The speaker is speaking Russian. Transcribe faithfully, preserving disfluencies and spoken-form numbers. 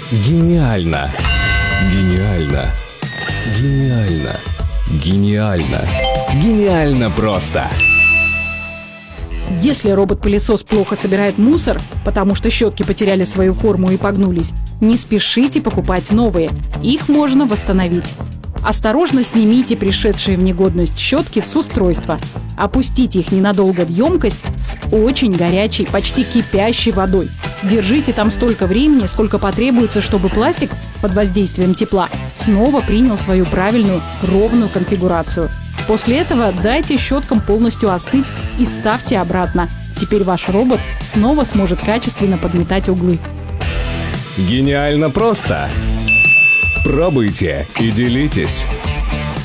Гениально! Гениально! Гениально! Гениально! Гениально просто! Если робот-пылесос плохо собирает мусор, потому что щетки потеряли свою форму и погнулись, не спешите покупать новые. Их можно восстановить. Осторожно снимите пришедшие в негодность щетки с устройства. Опустите их ненадолго в емкость с очень горячей, почти кипящей водой. Держите там столько времени, сколько потребуется, чтобы пластик под воздействием тепла снова принял свою правильную, ровную конфигурацию. После этого дайте щеткам полностью остыть и ставьте обратно. Теперь ваш робот снова сможет качественно подметать углы. Гениально просто! Пробуйте и делитесь!